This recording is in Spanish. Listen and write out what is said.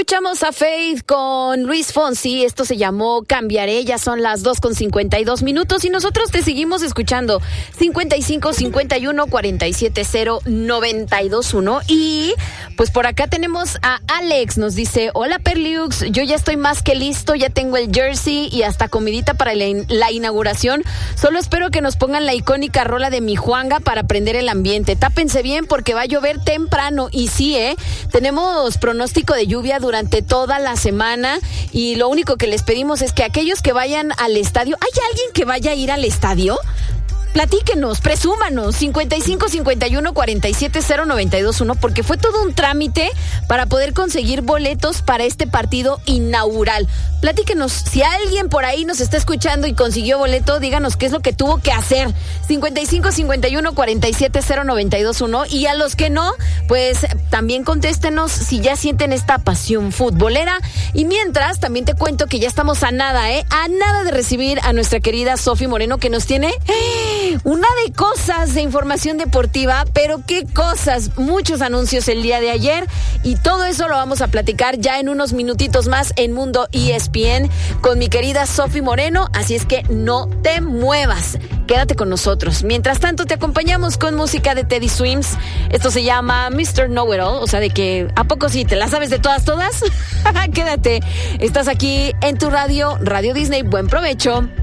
Escuchamos a Faith con Luis Fonsi. Esto se llamó Cambiaré. Ya son las 2:52 y nosotros te seguimos escuchando. 55 51 47 0 92 1. Y pues por acá tenemos a Alex. Nos dice: hola Perliux, yo ya estoy más que listo. Ya tengo el jersey y hasta comidita para la inauguración. Solo espero que nos pongan la icónica rola de Mi Juanga para prender el ambiente. Tápense bien porque va a llover temprano. Y sí, tenemos pronóstico de lluvia durante toda la semana y lo único que les pedimos es que aquellos que vayan al estadio, ¿hay alguien que vaya a ir al estadio? Platíquenos, presúmanos, 55 51 47 0 92 1, porque fue todo un trámite para poder conseguir boletos para este partido inaugural. Platíquenos, si alguien por ahí nos está escuchando y consiguió boleto, díganos qué es lo que tuvo que hacer. 55 51 47 0 92 1, y a los que no, pues también contéstenos si ya sienten esta pasión futbolera. Y mientras, también te cuento que ya estamos a nada de recibir a nuestra querida Sofi Moreno, que nos tiene una de cosas de información deportiva, pero qué cosas, muchos anuncios el día de ayer, y todo eso lo vamos a platicar ya en unos minutitos más en Mundo ESPN con mi querida Sofi Moreno, así es que no te muevas, quédate con nosotros. Mientras tanto te acompañamos con música de Teddy Swims. Esto se llama Mr. Know It All, o sea, de que ¿a poco sí te la sabes de todas? Quédate, estás aquí en tu Radio Disney, buen provecho.